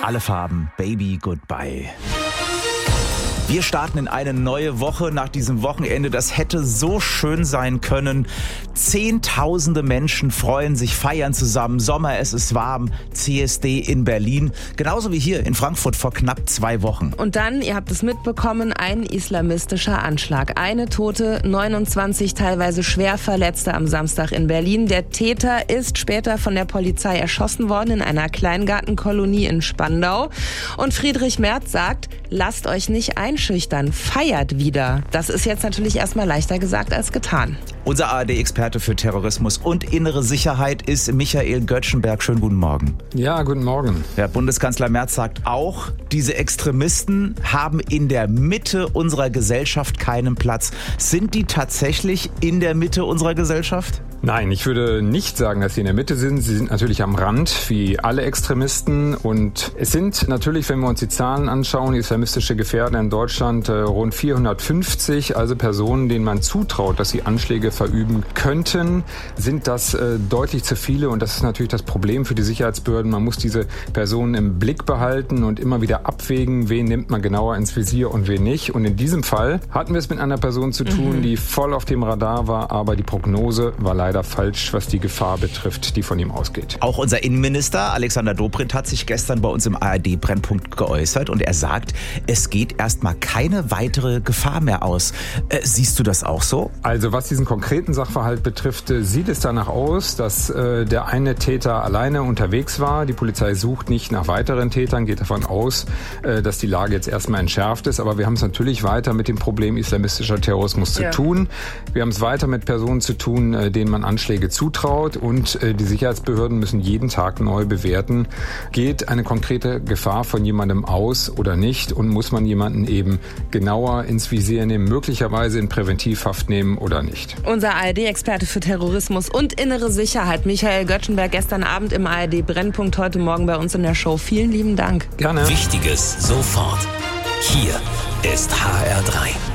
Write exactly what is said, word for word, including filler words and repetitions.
Alle Farben, Baby, goodbye. Wir starten in eine neue Woche nach diesem Wochenende. Das hätte so schön sein können. Zehntausende Menschen freuen sich, feiern zusammen. Sommer, es ist warm. C S D in Berlin. Genauso wie hier in Frankfurt vor knapp zwei Wochen. Und dann, ihr habt es mitbekommen, ein islamistischer Anschlag. Eine Tote, neunundzwanzig teilweise schwer Verletzte am Samstag in Berlin. Der Täter ist später von der Polizei erschossen worden in einer Kleingartenkolonie in Spandau. Und Friedrich Merz sagt, lasst euch nicht einschüchtern, feiert wieder. Das ist jetzt natürlich erstmal leichter gesagt als getan. Unser A R D-Experte für Terrorismus und innere Sicherheit ist Michael Göttschenberg. Schönen guten Morgen. Ja, guten Morgen. Der Bundeskanzler Merz sagt auch, diese Extremisten haben in der Mitte unserer Gesellschaft keinen Platz. Sind die tatsächlich in der Mitte unserer Gesellschaft? Nein, ich würde nicht sagen, dass sie in der Mitte sind. Sie sind natürlich am Rand, wie alle Extremisten. Und es sind natürlich, wenn wir uns die Zahlen anschauen, islamistische Gefährder in Deutschland äh, rund vierhundertfünfzig, also Personen, denen man zutraut, dass sie Anschläge verüben könnten, sind das äh, deutlich zu viele. Und das ist natürlich das Problem für die Sicherheitsbehörden. Man muss diese Personen im Blick behalten und immer wieder abwägen, wen nimmt man genauer ins Visier und wen nicht. Und in diesem Fall hatten wir es mit einer Person zu tun, mhm. die voll auf dem Radar war, aber die Prognose war leider falsch, was die Gefahr betrifft, die von ihm ausgeht. Auch unser Innenminister Alexander Dobrindt hat sich gestern bei uns im A R D-Brennpunkt geäußert und er sagt, es geht erstmal keine weitere Gefahr mehr aus. Äh, siehst du das auch so? Also was diesen konkreten Sachverhalt betrifft, äh, sieht es danach aus, dass äh, der eine Täter alleine unterwegs war. Die Polizei sucht nicht nach weiteren Tätern, geht davon aus, äh, dass die Lage jetzt erstmal entschärft ist. Aber wir haben es natürlich weiter mit dem Problem islamistischer Terrorismus ja. zu tun. Wir haben es weiter mit Personen zu tun, äh, denen man Anschläge zutraut und äh, die Sicherheitsbehörden müssen jeden Tag neu bewerten, geht eine konkrete Gefahr von jemandem aus oder nicht und muss man jemanden eben genauer ins Visier nehmen, möglicherweise in Präventivhaft nehmen oder nicht. Unser A R D-Experte für Terrorismus und innere Sicherheit, Michael Göttschenberg, gestern Abend im A R D-Brennpunkt, heute Morgen bei uns in der Show. Vielen lieben Dank. Gerne. Wichtiges sofort. Hier ist H R drei.